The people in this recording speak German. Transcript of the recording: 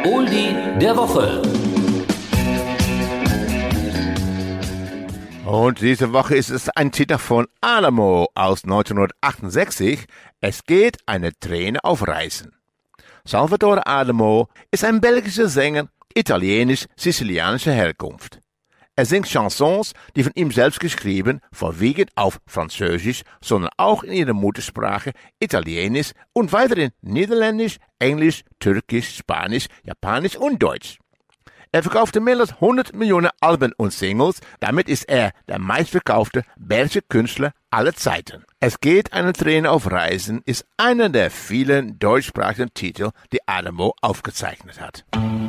Oldie der Woche. Und diese Woche ist es ein Titel von Adamo aus 1968. Es geht eine Träne auf Reisen. Salvatore Adamo ist ein belgischer Sänger italienisch-sizilianischer Herkunft. Er singt Chansons, die von ihm selbst geschrieben, vorwiegend auf Französisch, sondern auch in ihrer Muttersprache Italienisch und weiterhin Niederländisch, Englisch, Türkisch, Spanisch, Japanisch und Deutsch. Er verkaufte mehr als 100 Millionen Alben und Singles, damit ist er der meistverkaufte belgische Künstler aller Zeiten. Es geht eine Träne auf Reisen ist einer der vielen deutschsprachigen Titel, die Adamo aufgezeichnet hat.